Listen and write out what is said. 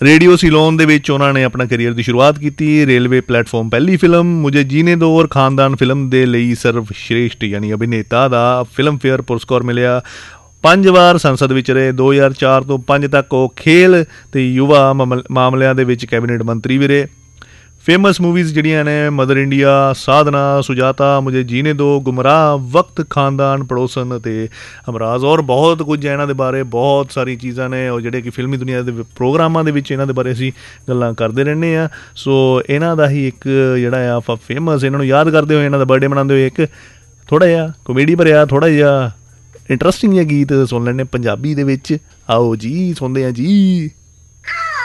Radio ਸਿਲੋਨ ਦੇ ਵਿੱਚ ਉਹਨਾਂ ਨੇ ਆਪਣਾ ਕੈਰੀਅਰ ਦੀ ਸ਼ੁਰੂਆਤ ਕੀਤੀ। ਰੇਲਵੇ ਪਲੇਟਫਾਰਮ ਪਹਿਲੀ ਫਿਲਮ ਮੁਝੇ ਜੀਨੇ ਦੋ ਔਰ ਖਾਨਦਾਨ ਫਿਲਮ ਦੇ ਲਈ ਸਰਵਸ਼੍ਰੇਸ਼ਠ ਯਾਨੀ ਅਭਿਨੇਤਾ ਦਾ ਫਿਲਮਫੇਅਰ ਪੁਰਸਕਾਰ ਮਿਲਿਆ। 5 ਵਾਰ ਸੰਸਦ ਵਿੱਚ ਰਹੇ। 2004 ਤੋਂ 5 ਤੱਕ ਉਹ ਖੇਲ ਅਤੇ ਯੁਵਾ ਮਾਮਲਿਆਂ ਦੇ ਵਿੱਚ ਕੈਬਨਿਟ ਮੰਤਰੀ ਵੀ ਰਹੇ। ਫੇਮਸ ਮੂਵੀਜ਼ ਜਿਹੜੀਆਂ ਨੇ ਮਦਰ ਇੰਡੀਆ, ਸਾਧਨਾ, ਸੁਜਾਤਾ, ਮੁਝੇ ਜੀਨੇ ਦੋ, ਗੁਮਰਾਹ, ਵਕਤ, ਖਾਨਦਾਨ, ਪੜੋਸਨ ਅਤੇ ਅਮਰਾਜ਼। ਔਰ ਬਹੁਤ ਕੁਝ ਹੈ ਇਹਨਾਂ ਦੇ ਬਾਰੇ, ਬਹੁਤ ਸਾਰੀ ਚੀਜ਼ਾਂ ਨੇ ਉਹ ਜਿਹੜੇ ਕਿ ਫਿਲਮੀ ਦੁਨੀਆ ਦੇ ਪ੍ਰੋਗਰਾਮਾਂ ਦੇ ਵਿੱਚ ਇਹਨਾਂ ਦੇ ਬਾਰੇ ਅਸੀਂ ਗੱਲਾਂ ਕਰਦੇ ਰਹਿੰਦੇ ਹਾਂ। ਸੋ ਇਹਨਾਂ ਦਾ ਹੀ ਇੱਕ ਜਿਹੜਾ ਆ ਫੇਮਸ, ਇਹਨਾਂ ਨੂੰ ਯਾਦ ਕਰਦੇ ਹੋਏ, ਇਹਨਾਂ ਦਾ ਬਰਥਡੇ ਮਨਾਉਂਦੇ ਹੋਏ ਇੱਕ ਥੋੜ੍ਹਾ ਜਿਹਾ ਕੋਮੇਡੀ ਭਰਿਆ, ਥੋੜ੍ਹਾ ਜਿਹਾ ਇੰਟਰਸਟਿੰਗ ਜਿਹਾ ਗੀਤ ਸੁਣ ਲੈਂਦੇ ਪੰਜਾਬੀ ਦੇ ਵਿੱਚ। ਆਓ ਜੀ ਸੁਣਦੇ ਹਾਂ ਜੀ।